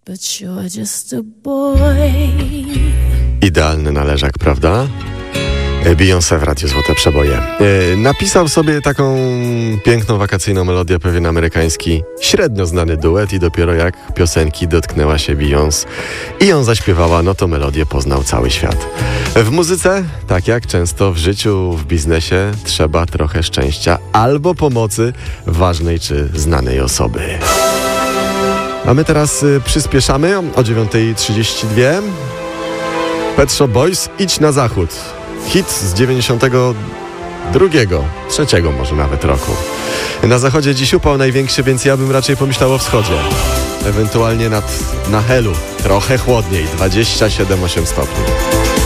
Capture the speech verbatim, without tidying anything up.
but you're just a boy. Idealny należak, prawda? Beyoncé w Radiu Złote Przeboje. Yy, napisał sobie taką piękną wakacyjną melodię pewien amerykański, średnio znany duet i dopiero jak piosenki dotknęła się Beyoncé i ją zaśpiewała, no to melodię poznał cały świat. W muzyce, tak jak często w życiu, w biznesie, trzeba trochę szczęścia albo pomocy ważnej czy znanej osoby. A my teraz y, przyspieszamy o dziewiąta trzydzieści dwa. Pet Shop Boys, Idź na zachód. Hit z dziewięćdziesiątego drugiego, trzeciego może nawet roku. Na zachodzie dziś upał największy, więc ja bym raczej pomyślał o wschodzie. Ewentualnie nad, na Helu. Trochę chłodniej, dwadzieścia siedem przecinek osiem stopni.